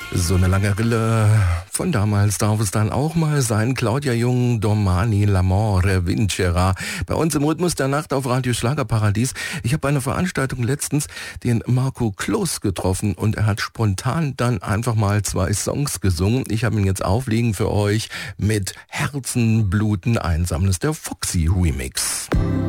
So eine lange Rille von damals darf es dann auch mal sein. Claudia Jung, Domani, L'amore, Vincera. Bei uns im Rhythmus der Nacht auf Radio Schlagerparadies. Ich habe bei einer Veranstaltung letztens den Marco Kloß getroffen und er hat spontan dann einfach mal 2 Songs gesungen. Ich habe ihn jetzt auflegen für euch mit Herzenbluten Einsammeln. Das ist der Foxy Remix.